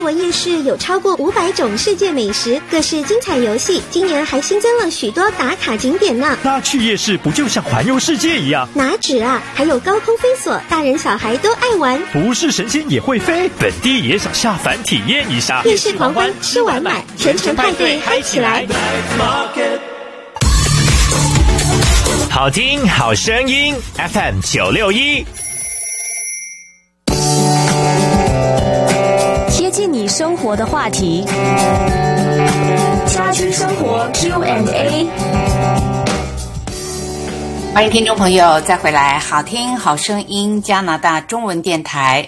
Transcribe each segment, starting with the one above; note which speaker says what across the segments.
Speaker 1: 文夜市有超过500种世界美食，各式精彩游戏，今年还新增了许多打卡景点呢。
Speaker 2: 那去夜市不就像环游世界一样？
Speaker 1: 哪止啊，还有高空飞索，大人小孩都爱玩。
Speaker 2: 不是神仙也会飞，本地也想下凡体验一下。
Speaker 1: 夜市狂欢，吃完买，全城派对嗨起来！
Speaker 2: 好听好声音 FM 961，
Speaker 3: 贴近你生活的话题，家居生活 Q&A。
Speaker 4: 欢迎听众朋友再回来，好听好声音加拿大中文电台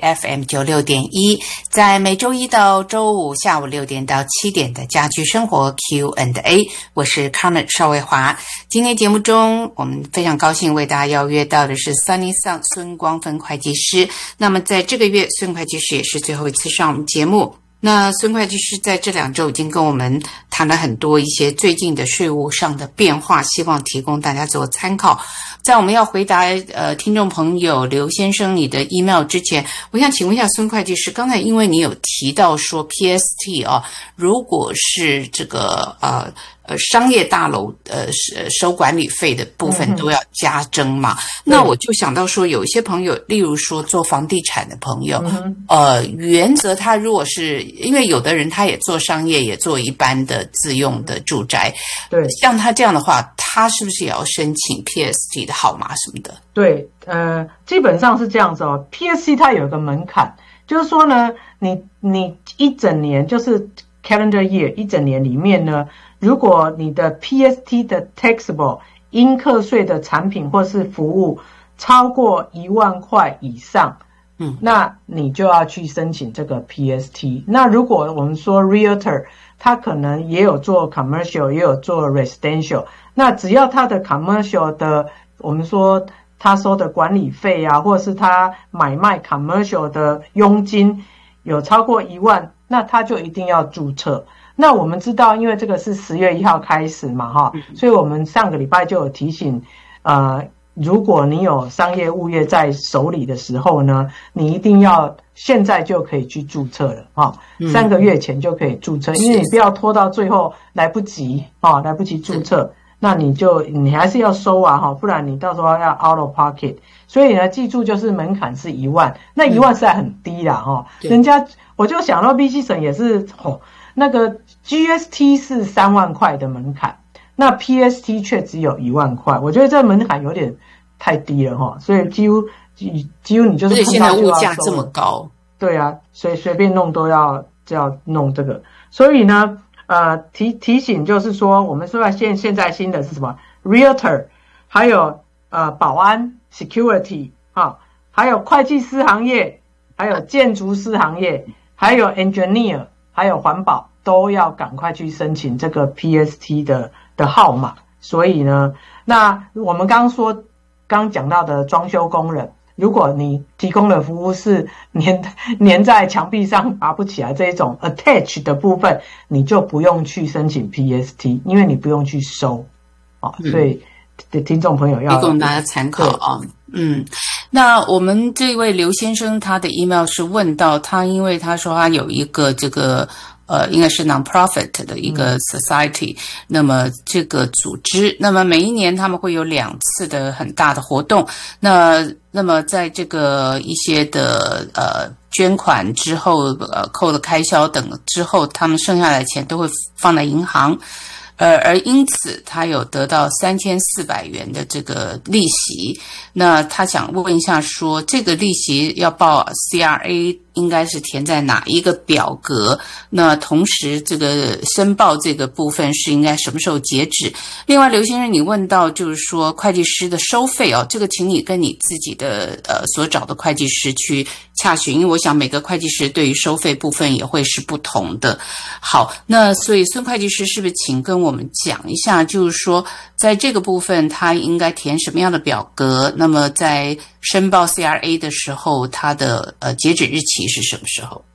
Speaker 4: FM96.1，在每周一到周五下午6点到7点的家居生活 Q&A， 我是 Carmen 邵卫华。今天节目中我们非常高兴为大家邀约到的是 Sunny Sung 孙光芬会计师。那么在这个月孙会计师也是最后一次上我们节目。那孙会计师在这2周已经跟我们谈了很多一些最近的税务上的变化，希望提供大家做参考。在我们要回答听众朋友刘先生你的 email 之前，我想请问一下孙会计师，刚才因为你有提到说 PST 如果是这个商业大楼收管理费的部分都要加征嘛，那我就想到说有一些朋友，例如说做房地产的朋友，原则他如果是因为有的人他也做商业也做一般的自用的住宅，对，像他这样的话，他是不是也要申请 PST 的号码什么的？
Speaker 5: 对，基本上是这样子哦。PST 它有一个门槛，就是说呢，你一整年就是 calendar year 一整年里面呢，如果你的 PST 的 taxable 应课税的产品或是服务超过1万块以上，那你就要去申请这个 PST。那如果我们说 realtor， 他可能也有做 commercial， 也有做 residential， 那只要他的 commercial 的，我们说他收的管理费啊，或者是他买卖 commercial 的佣金有超过1万，那他就一定要注册。那我们知道因为这个是10月1号开始嘛所以我们上个礼拜就有提醒如果你有商业物业在手里的时候呢，你一定要现在就可以去注册了3个月前就可以注册，因为你不要拖到最后来不及来不及注册，那你还是要收不然你到时候要 out of pocket。 所以呢，记住就是门槛是1万，那1万实在很低啦人家我就想到 BC 省也是那个 GST 是3万块的门槛，那 PST 却只有1万块，我觉得这门槛有点太低了所以几乎你就是，
Speaker 4: 而且现在物价这么高，
Speaker 5: 对啊，所以随便弄都要弄这个。所以呢提醒就是说，我们说现在新的是什么 realtor， 还有保安 security 还有会计师行业，还有建筑师行业，还有 engineer， 还有环保，都要赶快去申请这个 PST 的号码。所以呢，那我们刚讲到的装修工人，如果你提供的服务是粘在墙壁上拔不起来这一种 attach 的部分，你就不用去申请 PST， 因为你不用去收所以听众朋友要
Speaker 4: 提供大家参考那我们这位刘先生他的 email 是问到他，因为他说他有一个这个应该是 non-profit 的一个 society，那么这个组织，那么每一年他们会有2次的很大的活动，那么在这个一些的捐款之后扣了开销等之后，他们剩下来的钱都会放在银行，而因此他有得到3400元的这个利息。那他想问一下说，这个利息要报 CRA 应该是填在哪一个表格？那同时这个申报这个部分是应该什么时候截止？另外刘先生你问到就是说会计师的收费这个请你跟你自己的所找的会计师去洽询，因为我想每个会计师对于收费部分也会是不同的。好，那所以孙会计师是不是请跟我们讲一下，就是说在这个部分他应该填什么样的表格，那么在申报 CRA 的时候他的截止日期是什么时候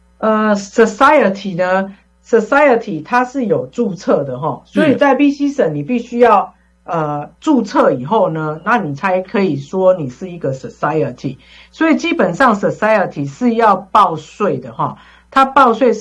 Speaker 5: ？Society 呢 ，Society 它是有注册的所以在 BC 省你必须要注册以后呢，那你才可以说你是一个 society。所以基本上 society 是要报税的他报税